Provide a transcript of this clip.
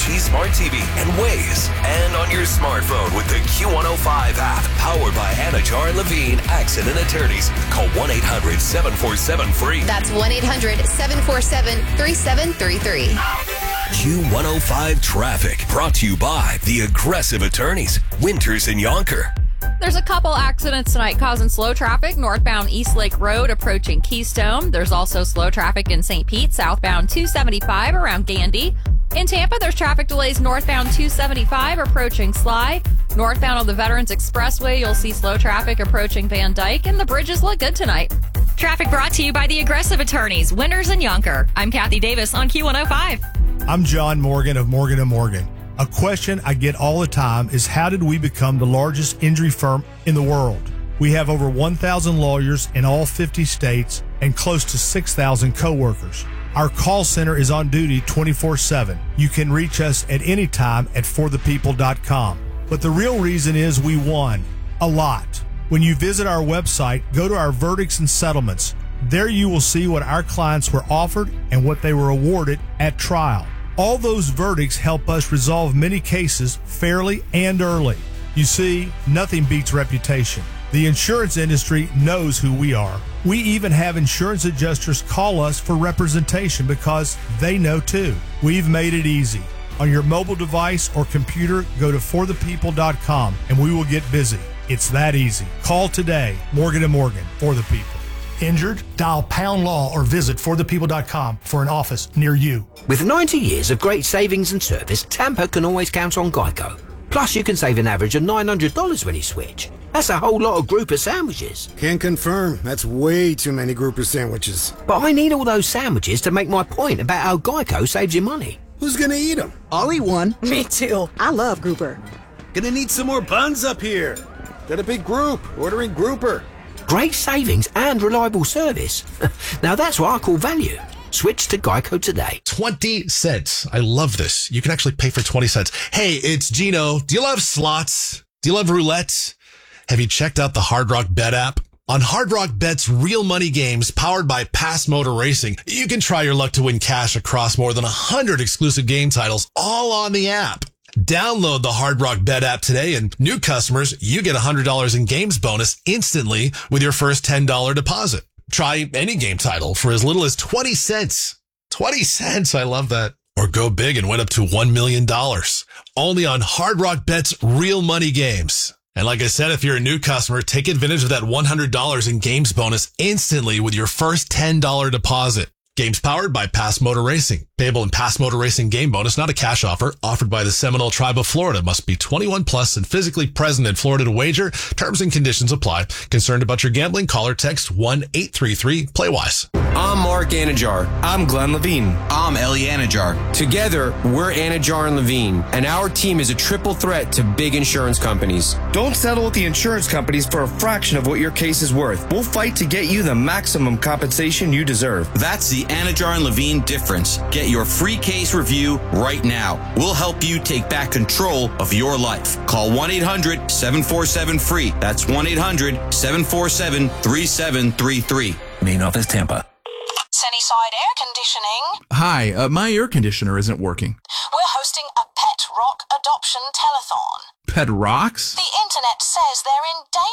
LG Smart TV and Waze, and on your smartphone with the Q105 app, powered by Anajar Levine Accident Attorneys. Call 1-800-747-FREE. That's 1-800-747-3733. Q105 Traffic, brought to you by the Aggressive Attorneys, Winters and Yonker. There's a couple accidents tonight causing slow traffic northbound East Lake Road approaching Keystone. There's also slow traffic in St. Pete, southbound 275 around Gandy. In Tampa, there's traffic delays northbound 275 approaching Sly. Northbound on the Veterans Expressway, you'll see slow traffic approaching Van Dyke, and the bridges look good tonight. Traffic brought to you by the Aggressive Attorneys, Winters and Yonker. I'm Kathy Davis on Q105. I'm John Morgan of Morgan & Morgan. A question I get all the time is, how did we become the largest injury firm in the world? We have over 1,000 lawyers in all 50 states and close to 6,000 coworkers. Our call center is on duty 24/7. You can reach us at any time at forthepeople.com. But the real reason is we won a lot. When you visit our website, go to our verdicts and settlements. There you will see what our clients were offered and what they were awarded at trial. All those verdicts help us resolve many cases fairly and early. You see, nothing beats reputation. The insurance industry knows who we are. We even have insurance adjusters call us for representation because they know too. We've made it easy. On your mobile device or computer, go to forthepeople.com and we will get busy. It's that easy. Call today. Morgan & Morgan, for the people. Injured? Dial pound law or visit forthepeople.com for an office near you. With 90 years of great savings and service, Tampa can always count on Geico. Plus, you can save an average of $900 when you switch. That's a whole lot of grouper sandwiches. Can confirm. That's way too many grouper sandwiches. But I need all those sandwiches to make my point about how Geico saves you money. Who's gonna eat them? I'll eat one. Me too. I love grouper. Gonna need some more buns up here. Got a big group. Ordering grouper. Great savings and reliable service. Now that's what I call value. Switch to Geico today. 20 cents. I love this. You can actually pay for 20 cents. Hey, it's Gino. Do you love slots? Do you love roulette? Have you checked out the Hard Rock Bet app? On Hard Rock Bet's real money games powered by Pass Motor Racing, you can try your luck to win cash across more than 100 exclusive game titles, all on the app. Download the Hard Rock Bet app today, and new customers, you get $100 in games bonus instantly with your first $10 deposit. Try any game title for as little as 20 cents. 20 cents. I love that. Or go big and win up to $1 million. Only on Hard Rock Bet's real money games. And like I said, if you're a new customer, take advantage of that $100 in games bonus instantly with your first $10 deposit. Games powered by Pass Motor Racing. Payable in Pass Motor Racing game bonus, not a cash offer. Offered by the Seminole Tribe of Florida. Must be 21 plus and physically present in Florida to wager. Terms and conditions apply. Concerned about your gambling? Call or text 1-833-PLAY-WISE. I'm Mark Anajar. I'm Glenn Levine. I'm Ellie Anajar. Together, we're Anajar and Levine, and our team is a triple threat to big insurance companies. Don't settle with the insurance companies for a fraction of what your case is worth. We'll fight to get you the maximum compensation you deserve. That's the Anajar and Levine difference. Get your free case review right now. We'll help you take back control of your life. Call 1-800-747-FREE. That's 1-800-747-3733. Main office, Tampa. Sunnyside Air Conditioning. Hi, my air conditioner isn't working. We're hosting a pet rock adoption telethon. Pet rocks? The internet says they're in danger.